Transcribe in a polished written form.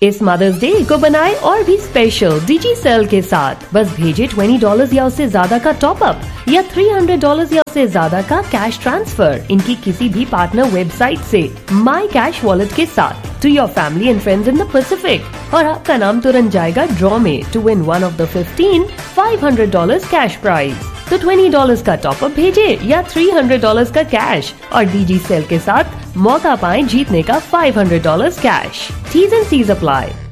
इस mother's day को बनाए और भी स्पेशल डिजी सेल के साथ। बस भेजे $20 या उससे ज्यादा का टॉप अप या $300 या उससे ज्यादा का कैश ट्रांसफर इनकी किसी भी पार्टनर वेबसाइट से माई कैश वॉलेट के साथ to your family and friends in the Pacific और आपका नाम तुरंत जाएगा ड्रॉ में to win one of the 15 $500 cash prize. तो $20 का टॉप अप भेजे या $300 का कैश और डीजी सेल के साथ मौका पाएं जीतने का $500 cash. T's and C's apply।